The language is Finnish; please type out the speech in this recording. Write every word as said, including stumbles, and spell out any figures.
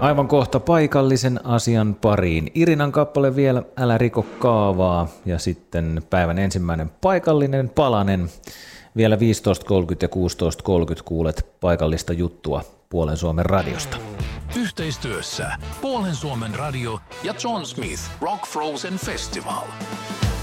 Aivan kohta paikallisen asian pariin. Irinan kappale vielä, Älä riko kaavaa, ja sitten päivän ensimmäinen paikallinen palanen. Vielä viisitoista kolmekymmentä ja kuusitoista kolmekymmentä kuulet paikallista juttua Puolen Suomen radiosta. Yhteistyössä Puolen Suomen radio ja John Smith Rock Frozen Festival.